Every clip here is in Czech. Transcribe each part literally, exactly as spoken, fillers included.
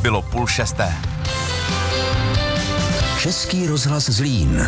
Bylo půl šesté. Český rozhlas Zlín.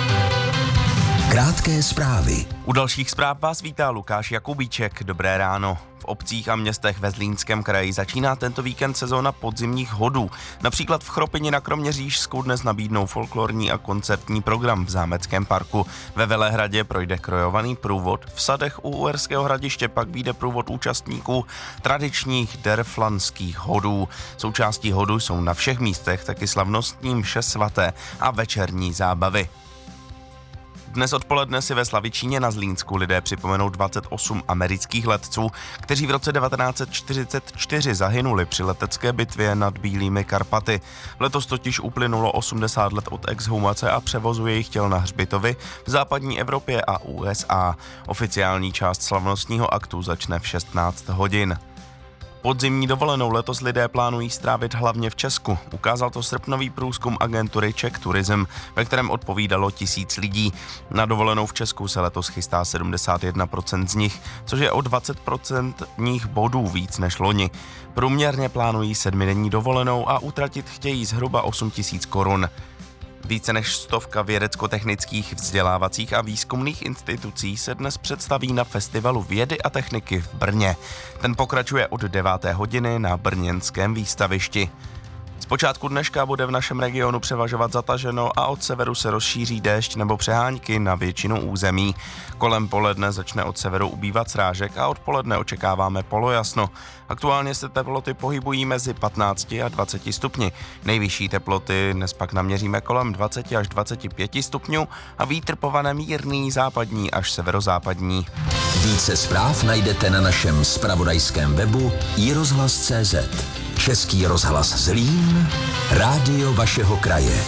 Krátké zprávy. U dalších zpráv vás vítá Lukáš Jakubíček. Dobré ráno. V obcích a městech ve Zlínském kraji začíná tento víkend sezóna podzimních hodů. Například v Chropini na Kroměřížsku dnes nabídnou folklorní a koncertní program v Zámeckém parku. Ve Velehradě projde krojovaný průvod, v sadech u Uherského Hradiště pak vyjde průvod účastníků tradičních derflanských hodů. Součástí hodu jsou na všech místech taky slavnostní mše svaté a večerní zábavy. Dnes odpoledne si ve Slavičíně na Zlínsku lidé připomenou dvacet osm amerických letců, kteří v roce devatenáct set čtyřicet čtyři zahynuli při letecké bitvě nad Bílými Karpaty. Letos totiž uplynulo osmdesát let od exhumace a převozu jejich těl na hřbitovy v západní Evropě a U S A. Oficiální část slavnostního aktu začne v šestnáct hodin. Podzimní dovolenou letos lidé plánují strávit hlavně v Česku. Ukázal to srpnový průzkum agentury Czech Tourism, ve kterém odpovídalo tisíc lidí. Na dovolenou v Česku se letos chystá sedmdesát jedna procent z nich, což je o dvacet procent bodů víc než loni. Průměrně plánují sedmidenní dovolenou a utratit chtějí zhruba osm tisíc korun. Více než stovka vědecko-technických, vzdělávacích a výzkumných institucí se dnes představí na Festivalu vědy a techniky v Brně. Ten pokračuje od deváté hodiny na brněnském výstavišti. Zpočátku dneška bude v našem regionu převažovat zataženo a od severu se rozšíří déšť nebo přehánky na většinu území. Kolem poledne začne od severu ubývat srážek a odpoledne očekáváme polojasno. Aktuálně se teploty pohybují mezi patnácti a dvaceti stupni. Nejvyšší teploty dnes pak naměříme kolem dvaceti až dvaceti pěti stupňů a vítr povane mírný západní až severozápadní. Více zpráv najdete na našem zpravodajském webu i rozhlas tečka cé zet. Český rozhlas Zlín, rádio vašeho kraje.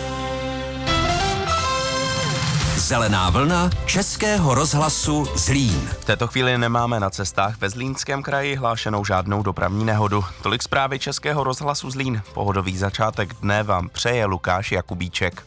Zelená vlna Českého rozhlasu Zlín. V této chvíli nemáme na cestách ve Zlínském kraji hlášenou žádnou dopravní nehodu. Tolik zprávy Českého rozhlasu Zlín. Pohodový začátek dne vám přeje Lukáš Jakubíček.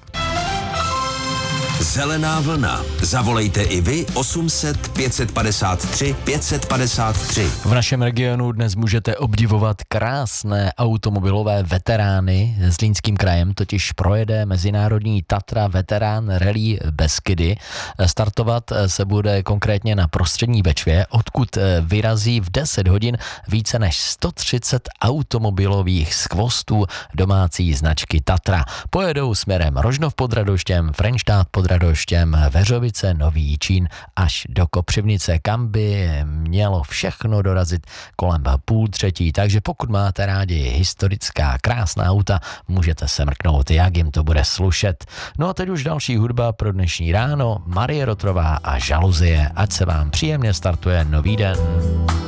Zelená vlna. Zavolejte i vy osm set pět set padesát tři pět set padesát tři. V našem regionu dnes můžete obdivovat krásné automobilové veterány. Zlínským krajem totiž projede mezinárodní Tatra Veterán Rally Beskydy. Startovat se bude konkrétně na Prostřední Bečvě, odkud vyrazí v deset hodin více než sto třicet automobilových skvostů domácí značky Tatra. Pojedou směrem Rožnov pod Radoštěm, Frenštát pod Radoštěm, Veřovice, Nový Jičín až do Kopřivnice, kam by mělo všechno dorazit kolem půl třetí. Takže pokud máte rádi historická krásná auta, můžete se mrknout, jak jim to bude slušet. No a teď už další hudba pro dnešní ráno. Marie Rotrová a Žaluzie. Ať se vám příjemně startuje nový den.